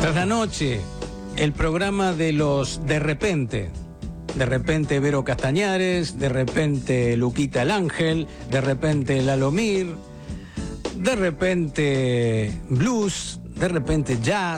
Tras la noche, el programa de los de repente. De repente Vero Castañares, de repente Luquita el Ángel, de repente Lalomir, de repente blues, de repente jazz.